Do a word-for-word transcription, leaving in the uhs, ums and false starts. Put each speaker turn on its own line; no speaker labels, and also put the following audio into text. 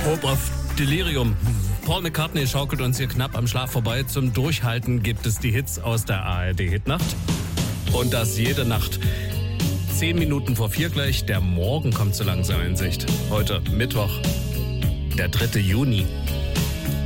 Hope of Delirium. Paul McCartney schaukelt uns hier knapp am Schlaf vorbei. Zum Durchhalten gibt es die Hits aus der A R D-Hitnacht. Und das jede Nacht. Zehn Minuten vor vier gleich. Der Morgen kommt so langsam in Sicht. Heute Mittwoch, der dritte Juni.